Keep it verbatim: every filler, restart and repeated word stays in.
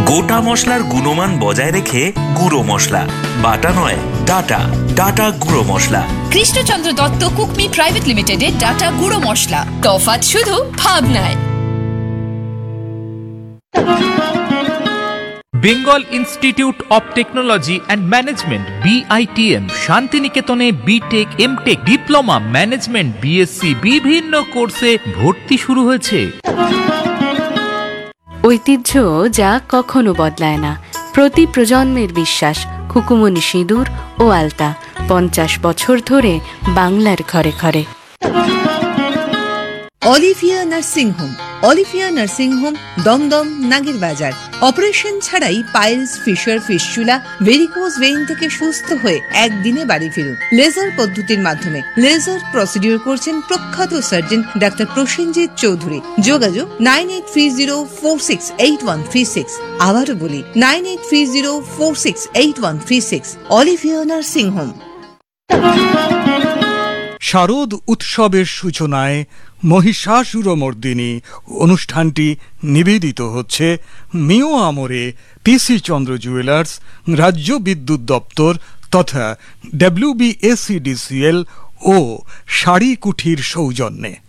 গোটা মশলার গুণমান বজায় রেখে গুঁড়ো মশলা, বাটা নয় ডাটা, ডাটা গুঁড়ো মশলা। কৃষ্ণচন্দ্র দত্ত কুকমি প্রাইভেট লিমিটেডের ডাটা গুঁড়ো মশলা, তফাৎ শুধু ভাবনায়। Bengal institute of technology and management B I T M শান্তিনিকেতনে B Tech, MTech, diploma, management, BSc বিভিন্ন কোর্সে ভর্তি শুরু হয়েছে। ঐতিহ্য যা কখনো বদলায় না, প্রতি প্রজন্মের বিশ্বাস। খুকুমনি সিঁদুর ও আলতা পঞ্চাশ বছর ধরে বাংলার ঘরে ঘরে। Olivia nursing home. Olivia nursing home Dumdum নাগের বাজার। অপারেশন ছাড়াই piles, fisher, fistula, varicose vein থেকে সুস্থ হয়ে একদিনে বাড়ি ফিরুন লেজার পদ্ধতির মাধ্যমে। লেজার প্রসিডিউর করছেন প্রখ্যাত সার্জন ডাক্তার প্রসেনজিৎ চৌধুরী। যোগাযোগ nine eight three zero four six eight one three six. আবারও বলি nine eight three zero four six eight one three six. Olivia nursing home. শারদ উৎসবের সূচনায় মহিষাসুরমর্দিনী অনুষ্ঠানটি নিবেদিত হচ্ছে মিও আমরে পিসি চন্দ্র জুয়েলার্স, রাজ্য বিদ্যুৎ দপ্তর তথা ডব্লিউবিএসিডিসিএল ও শাড়ি কুঠির সৌজন্যে।